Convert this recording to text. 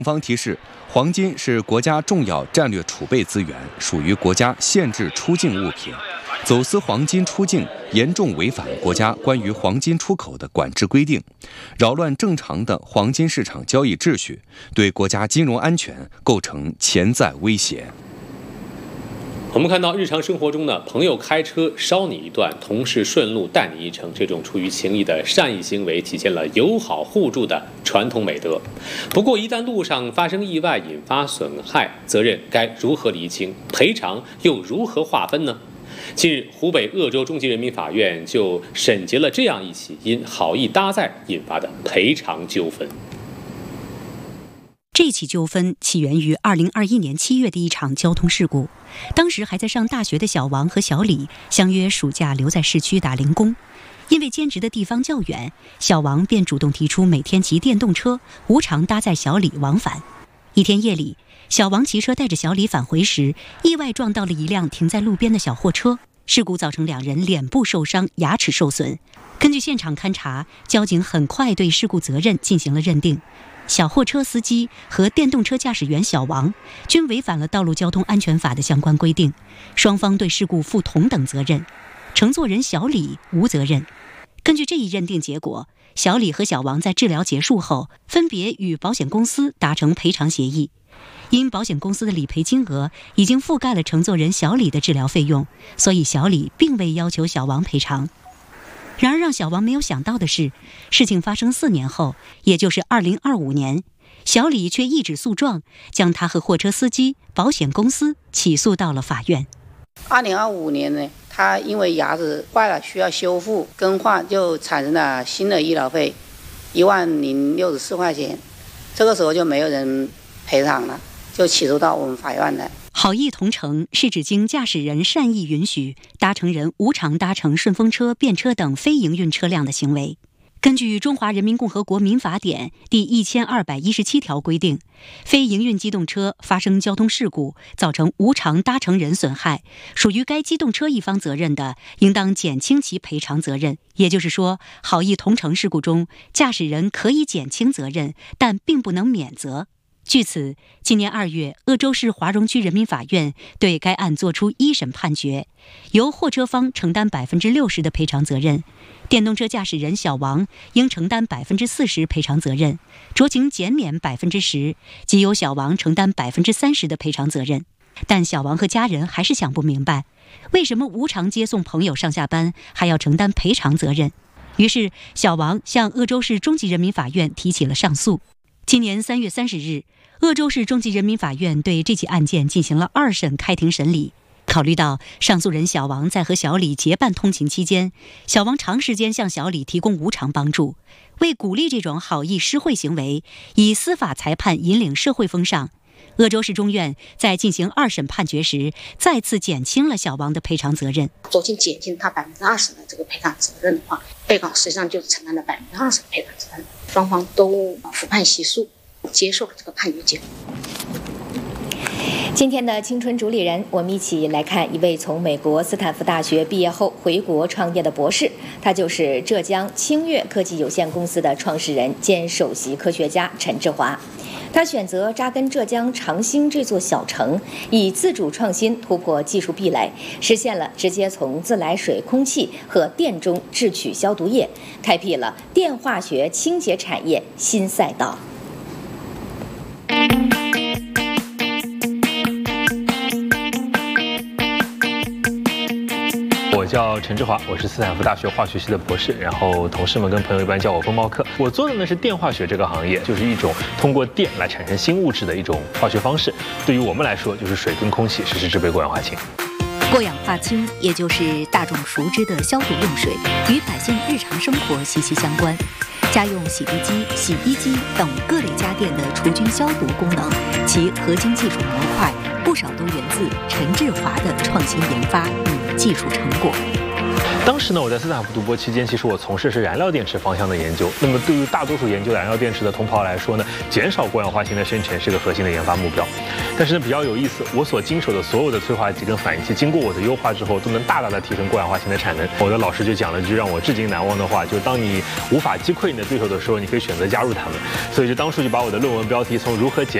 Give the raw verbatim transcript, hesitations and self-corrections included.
方提示，黄金是国家重要战略储备资源，属于国家限制出境物品。走私黄金出境严重违反国家关于黄金出口的管制规定，扰乱正常的黄金市场交易秩序，对国家金融安全构成潜在威胁。 我们看到日常生活中呢，朋友开车捎你一段，同事顺路带你一程，这种出于情谊的善意行为，体现了友好互助的传统美德。不过，一旦路上发生意外引发损害，责任该如何厘清？赔偿又如何划分呢？近日，湖北鄂州中级人民法院就审结了这样一起因好意搭载引发的赔偿纠纷。 这起纠纷起源于二零二一年七月的一场交通事故。当时还在上大学的小王和小李相约暑假留在市区打零工，因为兼职的地方较远，小王便主动提出每天骑电动车无偿搭载小李往返。一天夜里，小王骑车带着小李返回时，意外撞到了一辆停在路边的小货车，事故造成两人脸部受伤，牙齿受损。根据现场勘查，交警很快对事故责任进行了认定。小货车司机和电动车驾驶员小王均违反了道路交通安全法的相关规定，双方对事故负同等责任。乘坐人小李无责任。根据这一认定结果，小李和小王在治疗结束后，分别与保险公司达成赔偿协议。因保险公司的理赔金额已经覆盖了乘坐人小李的治疗费用，所以小李并未要求小王赔偿。然而让小王没有想到的是，事情发生四年后，也就是二零二五年，小李却一纸诉状，将他和货车司机、保险公司起诉到了法院。 二零二五年呢，他因为牙齿坏了需要修复更换，就产生了新的医疗费一万零六十四块钱，这个时候就没有人赔偿了，就起诉到我们法院来。 好意同乘是指经驾驶人善意允许，搭乘人无偿搭乘顺风车、便车等非营运车辆的行为。根据《中华人民共和国民法典》第一千二百一十七条规定，非营运机动车发生交通事故，造成无偿搭乘人损害，属于该机动车一方责任的，应当减轻其赔偿责任。也就是说，好意同乘事故中，驾驶人可以减轻责任，但并不能免责。据此，今年二月，鄂州市华容区人民法院对该案作出一审判决，由货车方承担百分之六十的赔偿责任，电动车驾驶人小王应承担百分之四十赔偿责任，酌情减免百分之十，即由小王承担百分之三十的赔偿责任。但小王和家人还是想不明白，为什么无偿接送朋友上下班还要承担赔偿责任？于是，小王向鄂州市中级人民法院提起了上诉。今年三月三十日，鄂州市中级人民法院对这起案件进行了二审开庭审理。考虑到上诉人小王在和小李结伴通勤期间，小王长时间向小李提供无偿帮助，为鼓励这种好意施惠行为，以司法裁判引领社会风尚，鄂州市中院在进行二审判决时，再次减轻了小王的赔偿责任。 酌情减轻他百分之二十的这个赔偿责任的话，被告实际上就承担了百分之二十的赔偿责任。双方都服判起诉，接受了这个判决结果。 今天的青春主理人，我们一起来看一位从美国斯坦福大学毕业后回国创业的博士，他就是浙江清越科技有限公司的创始人兼首席科学家陈志华。他选择扎根浙江长兴这座小城，以自主创新突破技术壁垒，实现了直接从自来水、空气和电中制取消毒液，开辟了电化学清洁产业新赛道。 我叫陈志华，我是斯坦福大学化学系的博士，然后同事们跟朋友一般叫我风暴客。我做的呢是电化学这个行业，就是一种通过电来产生新物质的一种化学方式。对于我们来说，就是水跟空气实施制备过氧化氢。 过氧化氢，也就是大众熟知的消毒用水，与百姓日常生活息息相关。家用洗涤机、洗衣机等各类家电的除菌消毒功能，其核心技术模块不少都源自陈志华的创新研发与技术成果。 当时呢，我在斯坦福读博期间，其实我从事是燃料电池方向的研究。那么对于大多数研究燃料电池的同袍来说呢，减少过氧化氢的生成是个核心的研发目标。但是呢，比较有意思，我所经手的所有的催化剂跟反应器，经过我的优化之后，都能大大的提升过氧化氢的产能。我的老师就讲了句让我至今难忘的话，就当你无法击溃你的对手的时候，你可以选择加入他们。所以就当初就把我的论文标题从如何减